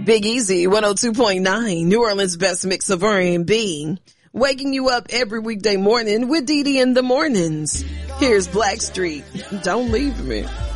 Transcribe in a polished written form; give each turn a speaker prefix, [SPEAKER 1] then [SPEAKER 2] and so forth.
[SPEAKER 1] Big Easy, 102.9, New Orleans' best mix of R&B. Waking you up every weekday morning with Dee Dee in the mornings. Here's Blackstreet. Don't leave me.